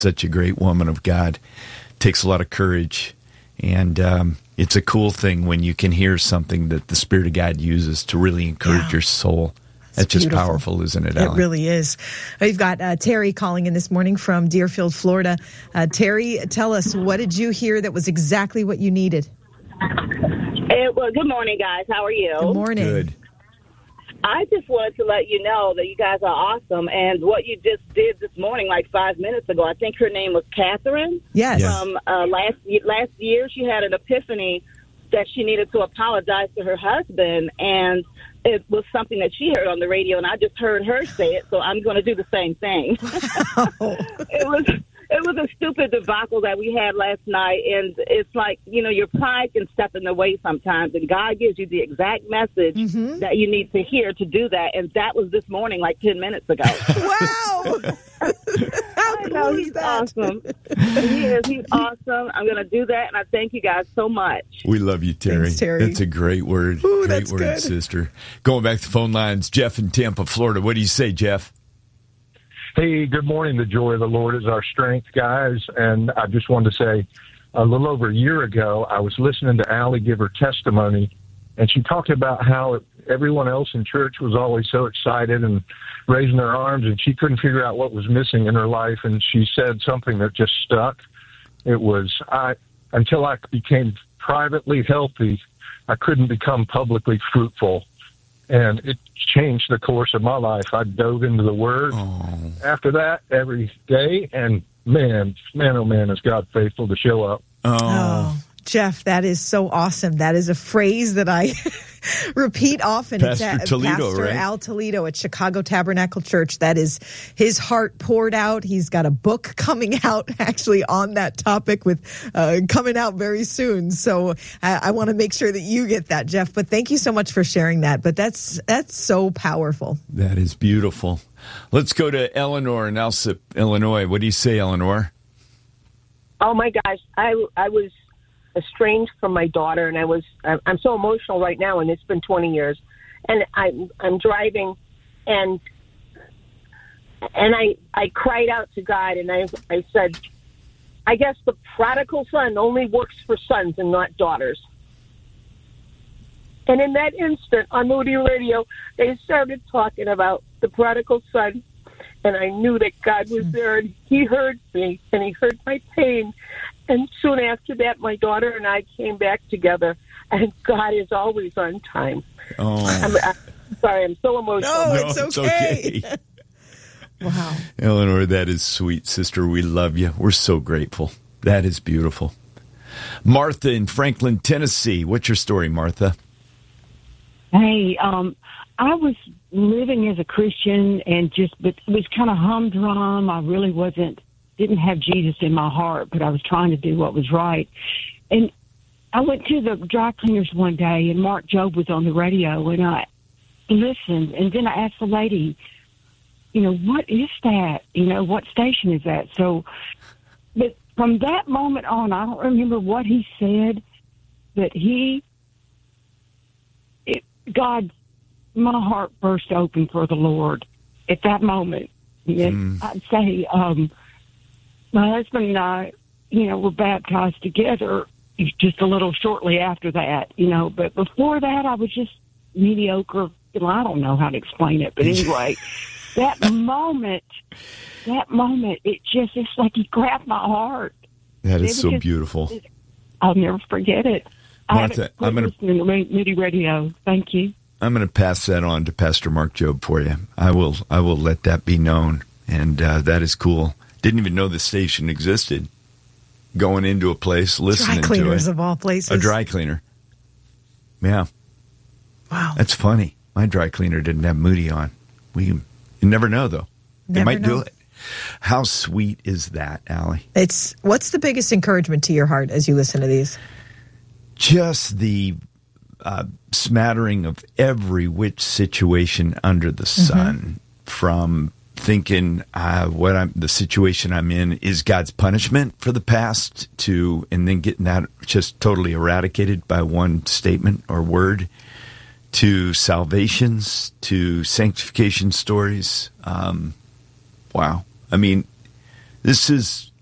such a great woman of God. Takes a lot of courage. And it's a cool thing when you can hear something that the Spirit of God uses to really encourage your soul. That's just beautiful. Powerful, isn't it, Allie? It really is. We've got Terry calling in this morning from Deerfield, Florida. Terry, tell us, what did you hear that was exactly what you needed? Well, good morning, guys. How are you? Good morning. Good. I just wanted to let you know that you guys are awesome. And what you just did this morning, like 5 minutes ago, I think her name was Catherine. Yes. From last year, she had an epiphany that she needed to apologize to her husband. And it was something that she heard on the radio, and I just heard her say it, so I'm going to do the same thing. Wow. It was a stupid debacle that we had last night, and it's like, your pride can step in the way sometimes, and God gives you the exact message that you need to hear to do that, and that was this morning, like 10 minutes ago. Wow! How cool know, is he's that? Awesome. He is. He's awesome. I'm going to do that, and I thank you guys so much. We love you, Terry. Thanks, Terry. That's a great word. Ooh, great that's word, good. sister. Going back to the phone lines, Jeff in Tampa, Florida. What do you say, Jeff? Hey, good morning. The joy of the Lord is our strength, guys. And I just wanted to say, a little over a year ago, I was listening to Allie give her testimony, and she talked about how everyone else in church was always so excited and raising their arms, and she couldn't figure out what was missing in her life. And she said something that just stuck. It was, until I became privately healthy, I couldn't become publicly fruitful. And it changed the course of my life. I dove into the Word after that every day, and man, oh man, is God faithful to show up. Oh, Jeff, that is so awesome. That is a phrase that I repeat often. Pastor Toledo, Pastor right? Al Toledo at Chicago Tabernacle Church. That is his heart poured out. He's got a book coming out actually on that topic with coming out very soon. So I want to make sure that you get that, Jeff. But thank you so much for sharing that. But that's so powerful. That is beautiful. Let's go to Eleanor in Alsip, Illinois. What do you say, Eleanor? Oh my gosh, I was estranged from my daughter, and I'm so emotional right now, and it's been 20 years, and I'm driving, and I cried out to God, and I said, I guess the prodigal son only works for sons and not daughters. And in that instant on Moody Radio, they started talking about the prodigal son, and I knew that God was there, and he heard me, and he heard my pain. And soon after that, my daughter and I came back together, and God is always on time. Oh, I'm sorry, I'm so emotional. No, it's okay. Wow. Eleanor, that is sweet, sister. We love you. We're so grateful. That is beautiful. Martha in Franklin, Tennessee. What's your story, Martha? Hey, I was living as a Christian but it was kind of humdrum. I really didn't have Jesus in my heart, but I was trying to do what was right. And I went to the dry cleaners one day, and Mark Jobe was on the radio, and I listened. And then I asked the lady, what is that? What station is that? So, but from that moment on, I don't remember what he said, but my heart burst open for the Lord at that moment. And I'd say, my husband and I, were baptized together just a little shortly after that, but before that I was just mediocre. I don't know how to explain it, but anyway, that moment, it's like he grabbed my heart. That is so beautiful. I'll never forget it. Martha, I'm going to listen to Moody Radio. Thank you. I'm going to pass that on to Pastor Mark Jobe for you. I will let that be known, and that is cool. Didn't even know the station existed. Going into a place, listening to it. Dry cleaners of all places. A dry cleaner. Yeah. Wow. That's funny. My dry cleaner didn't have Moody on. You never know, though. They might do it. How sweet is that, Allie? What's the biggest encouragement to your heart as you listen to these? Just the smattering of every which situation under the sun, from thinking the situation I'm in is God's punishment for the past, and then getting that just totally eradicated by one statement or word, to salvations, to sanctification stories. Wow. I mean, This is